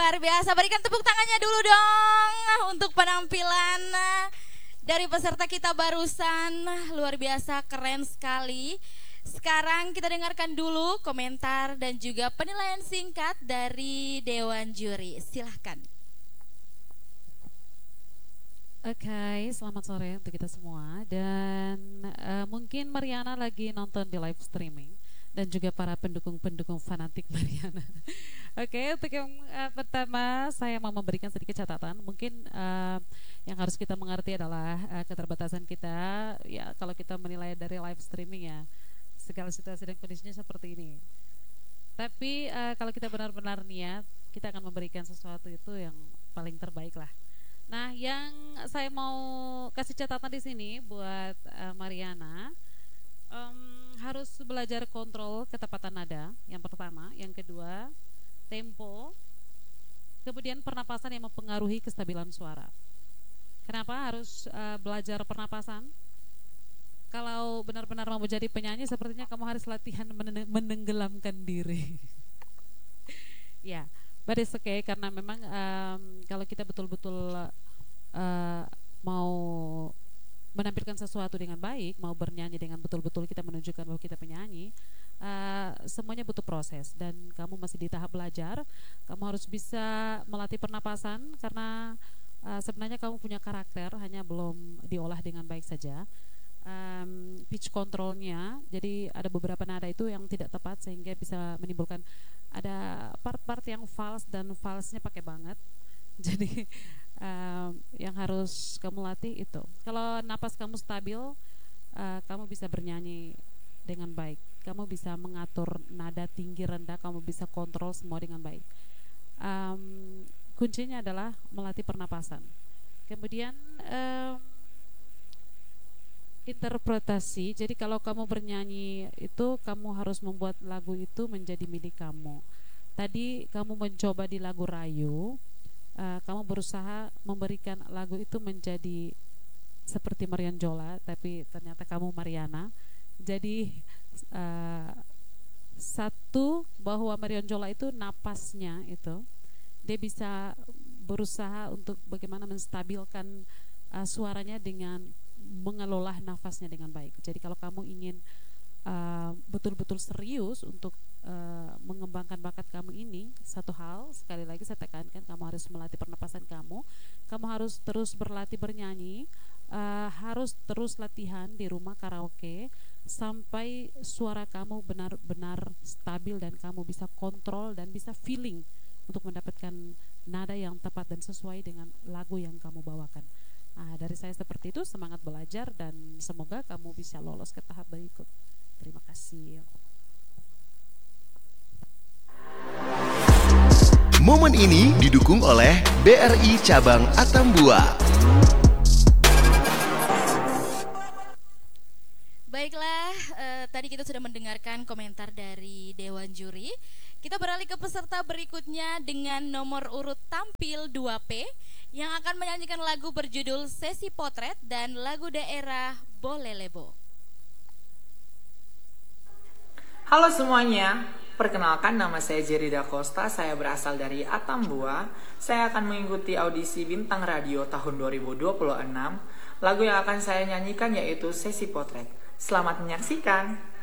Luar biasa, berikan tepuk tangannya dulu dong untuk penampilan dari peserta kita barusan. Luar biasa, keren sekali. Sekarang kita dengarkan dulu komentar dan juga penilaian singkat dari Dewan Juri. Silahkan. Oke, selamat sore untuk kita semua. Dan mungkin Mariana lagi nonton di live streaming dan juga para pendukung-pendukung fanatik Mariana. Oke, untuk yang pertama saya mau memberikan sedikit catatan. Mungkin yang harus kita mengerti adalah keterbatasan kita. Ya, kalau kita menilai dari live streaming ya, segala situasi dan kondisinya seperti ini. Tapi kalau kita benar-benar niat, kita akan memberikan sesuatu itu yang paling terbaik lah. Nah, yang saya mau kasih catatan di sini buat Mariana, harus belajar kontrol ketepatan nada. Yang pertama, yang kedua, tempo, kemudian pernapasan yang mempengaruhi kestabilan suara. Kenapa harus belajar pernapasan? Kalau benar-benar mau menjadi penyanyi, sepertinya kamu harus latihan menenggelamkan diri. Ya. But it's okay, karena memang kalau kita betul-betul mau menampilkan sesuatu dengan baik, mau bernyanyi dengan betul-betul kita menunjukkan bahwa kita penyanyi, semuanya butuh proses dan kamu masih di tahap belajar. Kamu harus bisa melatih pernapasan karena sebenarnya kamu punya karakter, hanya belum diolah dengan baik saja. Pitch controlnya, jadi ada beberapa nada itu yang tidak tepat sehingga bisa menimbulkan ada part-part yang false dan false-nya pakai banget. Jadi yang harus kamu latih itu. Kalau napas kamu stabil, kamu bisa bernyanyi dengan baik. Kamu bisa mengatur nada tinggi rendah, kamu bisa kontrol semua dengan baik. Kuncinya adalah melatih pernapasan. Kemudian interpretasi. Jadi kalau kamu bernyanyi itu kamu harus membuat lagu itu menjadi milik kamu. Tadi kamu mencoba di lagu Rayu, kamu berusaha memberikan lagu itu menjadi seperti Marian Jola, tapi ternyata kamu Mariana. Jadi satu, bahwa Marian Jola itu napasnya itu dia bisa berusaha untuk bagaimana menstabilkan suaranya dengan mengelola nafasnya dengan baik. Jadi kalau kamu ingin betul-betul serius untuk mengembangkan bakat kamu ini, satu hal sekali lagi saya tekankan, kamu harus melatih pernapasan kamu. Kamu harus terus berlatih bernyanyi, harus terus latihan di rumah karaoke sampai suara kamu benar-benar stabil dan kamu bisa kontrol dan bisa feeling untuk mendapatkan nada yang tepat dan sesuai dengan lagu yang kamu bawakan. Dari saya seperti itu, semangat belajar dan semoga kamu bisa lolos ke tahap berikut. Terima kasih. Momen ini didukung oleh BRI Cabang Atambua. Baiklah, tadi kita sudah mendengarkan komentar dari Dewan Juri. Kita beralih ke peserta berikutnya dengan nomor urut tampil 2P yang akan menyanyikan lagu berjudul Sesi Potret dan lagu daerah Bolelebo. Halo semuanya, perkenalkan nama saya Jerry Da Costa, saya berasal dari Atambua. Saya akan mengikuti audisi Bintang Radio tahun 2026. Lagu yang akan saya nyanyikan yaitu Sesi Potret. Selamat menyaksikan.